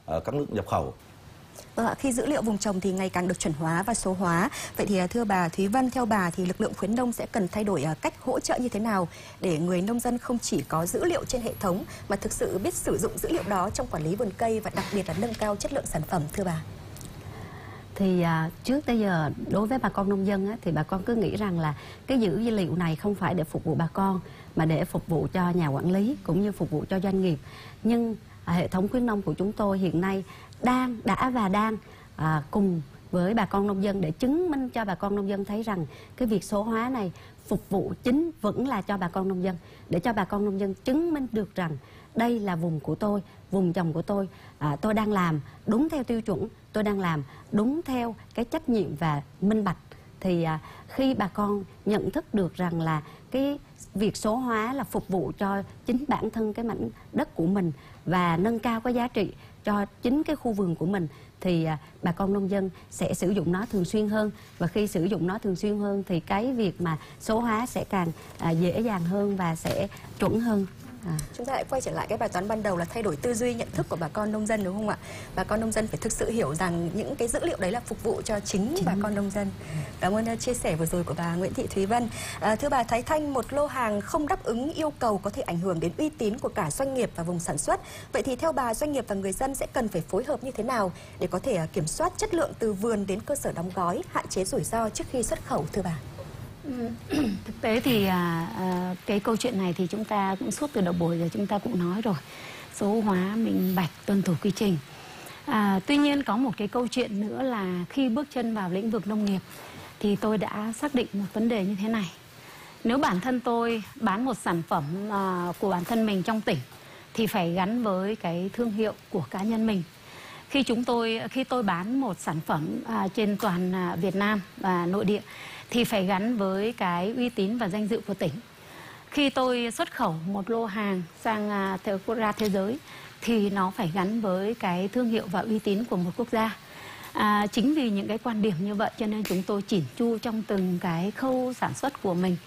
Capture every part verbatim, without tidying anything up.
uh, các nước nhập khẩu. Vâng ạ, khi dữ liệu vùng trồng thì ngày càng được chuẩn hóa và số hóa. Vậy thì thưa bà Thúy Vân, theo bà thì lực lượng khuyến nông sẽ cần thay đổi cách hỗ trợ như thế nào để người nông dân không chỉ có dữ liệu trên hệ thống mà thực sự biết sử dụng dữ liệu đó trong quản lý vườn cây và đặc biệt là nâng cao chất lượng sản phẩm, thưa bà? Thì à, trước tới giờ đối với bà con nông dân á, thì bà con cứ nghĩ rằng là cái dữ liệu này không phải để phục vụ bà con mà để phục vụ cho nhà quản lý cũng như phục vụ cho doanh nghiệp. Nhưng à, hệ thống khuyến nông của chúng tôi hiện nay đang đã và đang à, cùng với bà con nông dân để chứng minh cho bà con nông dân thấy rằng cái việc số hóa này phục vụ chính vẫn là cho bà con nông dân, để cho bà con nông dân chứng minh được rằng đây là vùng của tôi, vùng trồng của tôi, à, tôi đang làm đúng theo tiêu chuẩn, tôi đang làm đúng theo cái trách nhiệm và minh bạch. Thì à, khi bà con nhận thức được rằng là cái việc số hóa là phục vụ cho chính bản thân cái mảnh đất của mình và nâng cao cái giá trị cho chính cái khu vườn của mình, thì à, bà con nông dân sẽ sử dụng nó thường xuyên hơn. Và khi sử dụng nó thường xuyên hơn thì cái việc mà số hóa sẽ càng à, dễ dàng hơn và sẽ chuẩn hơn. À. Chúng ta lại quay trở lại cái bài toán ban đầu là thay đổi tư duy nhận thức của bà con nông dân, đúng không ạ? Bà con nông dân phải thực sự hiểu rằng những cái dữ liệu đấy là phục vụ cho chính, chính. bà con nông dân. Cảm ơn chia sẻ vừa rồi của bà Nguyễn Thị Thúy Vân. À, thưa bà Thái Thanh, một lô hàng không đáp ứng yêu cầu có thể ảnh hưởng đến uy tín của cả doanh nghiệp và vùng sản xuất. Vậy thì theo bà, doanh nghiệp và người dân sẽ cần phải phối hợp như thế nào để có thể kiểm soát chất lượng từ vườn đến cơ sở đóng gói, hạn chế rủi ro trước khi xuất khẩu, thưa bà? Thực tế thì à, à, cái câu chuyện này thì chúng ta cũng suốt từ đầu buổi rồi chúng ta cũng nói rồi, số hóa, minh bạch, tuân thủ quy trình. À, tuy nhiên có một cái câu chuyện nữa là khi bước chân vào lĩnh vực nông nghiệp thì tôi đã xác định một vấn đề như thế này. Nếu bản thân tôi bán một sản phẩm à, của bản thân mình trong tỉnh thì phải gắn với cái thương hiệu của cá nhân mình. Khi chúng tôi khi tôi bán một sản phẩm à, trên toàn à, Việt Nam và nội địa thì phải gắn với cái uy tín và danh dự của tỉnh. Khi tôi xuất khẩu một lô hàng sang à, ra thế giới thì nó phải gắn với cái thương hiệu và uy tín của một quốc gia. À, chính vì những cái quan điểm như vậy cho nên chúng tôi chỉn chu trong từng cái khâu sản xuất của mình.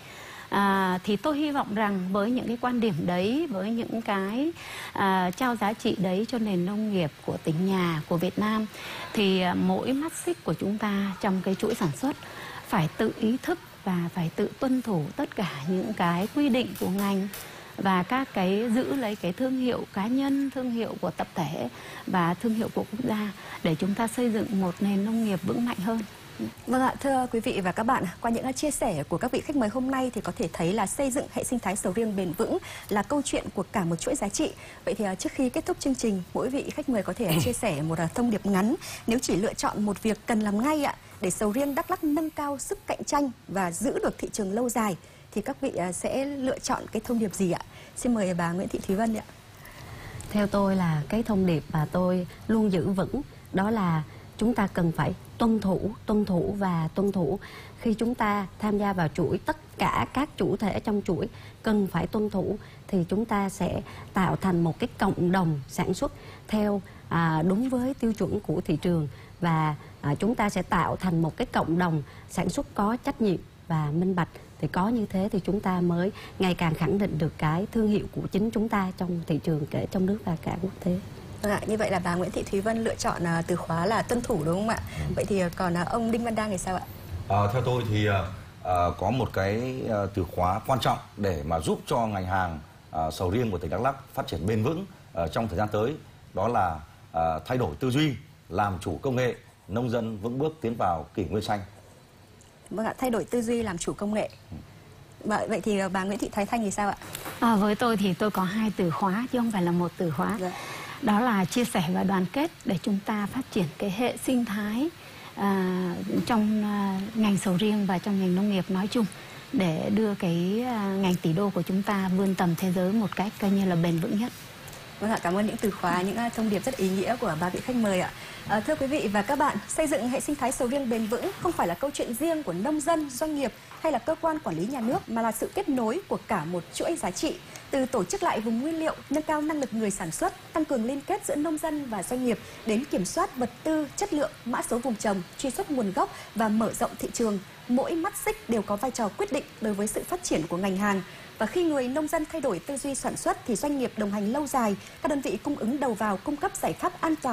À, thì tôi hy vọng rằng với những cái quan điểm đấy, với những cái à, trao giá trị đấy cho nền nông nghiệp của tỉnh nhà, của Việt Nam, thì à, mỗi mắt xích của chúng ta trong cái chuỗi sản xuất phải tự ý thức và phải tự tuân thủ tất cả những cái quy định của ngành và các cái giữ lấy cái thương hiệu cá nhân, thương hiệu của tập thể và thương hiệu của quốc gia để chúng ta xây dựng một nền nông nghiệp vững mạnh hơn. Vâng ạ, thưa quý vị và các bạn, qua những chia sẻ của các vị khách mời hôm nay thì có thể thấy là xây dựng hệ sinh thái sầu riêng bền vững là câu chuyện của cả một chuỗi giá trị. Vậy thì trước khi kết thúc chương trình, mỗi vị khách mời có thể chia sẻ một thông điệp ngắn nếu chỉ lựa chọn một việc cần làm ngay ạ để sầu riêng Đắk Lắk nâng cao sức cạnh tranh và giữ được thị trường lâu dài thì các vị sẽ lựa chọn cái thông điệp gì ạ? Xin mời bà Nguyễn Thị Thúy Vân ạ. Theo tôi là cái thông điệp mà tôi luôn giữ vững đó là chúng ta cần phải tuân thủ, tuân thủ và tuân thủ. Khi chúng ta tham gia vào chuỗi, tất cả các chủ thể trong chuỗi cần phải tuân thủ thì chúng ta sẽ tạo thành một cái cộng đồng sản xuất theo à, đúng với tiêu chuẩn của thị trường và à, chúng ta sẽ tạo thành một cái cộng đồng sản xuất có trách nhiệm và minh bạch. Thì có như thế thì chúng ta mới ngày càng khẳng định được cái thương hiệu của chính chúng ta trong thị trường kể trong nước và cả quốc tế. À, như vậy là bà Nguyễn Thị Thúy Vân lựa chọn uh, từ khóa là tuân thủ, đúng không ạ? Ừ. Vậy thì uh, còn uh, ông Đinh Văn Đang thì sao ạ? À, theo tôi thì uh, uh, có một cái uh, từ khóa quan trọng để mà giúp cho ngành hàng uh, sầu riêng của tỉnh Đắk Lắk phát triển bền vững uh, trong thời gian tới, đó là uh, thay đổi tư duy, làm chủ công nghệ, nông dân vững bước tiến vào kỷ nguyên xanh. Vâng ạ, thay đổi tư duy, làm chủ công nghệ. Ừ. Vậy thì uh, bà Nguyễn Thị Thái Thanh thì sao ạ? À, với tôi thì tôi có hai từ khóa chứ không phải là một từ khóa. Dạ. Đó là chia sẻ và đoàn kết để chúng ta phát triển cái hệ sinh thái à, trong à, ngành sầu riêng và trong ngành nông nghiệp nói chung để đưa cái à, ngành tỷ đô của chúng ta vươn tầm thế giới một cách coi như là bền vững nhất. Vâng ạ, cảm ơn những từ khóa, những thông điệp rất ý nghĩa của ba vị khách mời ạ. À, thưa quý vị và các bạn, xây dựng hệ sinh thái sầu riêng bền vững không phải là câu chuyện riêng của nông dân, doanh nghiệp hay là cơ quan quản lý nhà nước mà là sự kết nối của cả một chuỗi giá trị. Từ tổ chức lại vùng nguyên liệu, nâng cao năng lực người sản xuất, tăng cường liên kết giữa nông dân và doanh nghiệp đến kiểm soát vật tư, chất lượng, mã số vùng trồng, truy xuất nguồn gốc và mở rộng thị trường. Mỗi mắt xích đều có vai trò quyết định đối với sự phát triển của ngành hàng. Và khi người nông dân thay đổi tư duy sản xuất thì doanh nghiệp đồng hành lâu dài, các đơn vị cung ứng đầu vào cung cấp giải pháp an toàn